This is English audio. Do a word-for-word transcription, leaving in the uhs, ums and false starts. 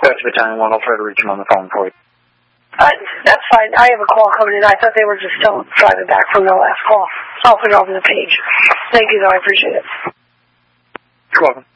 That's Battalion one. I'll try to reach him on the phone for you. Uh, that's fine. I have a call coming in. I thought they were just still driving back from their last call. I'll put it over the page. Thank you, though. I appreciate it. You're welcome.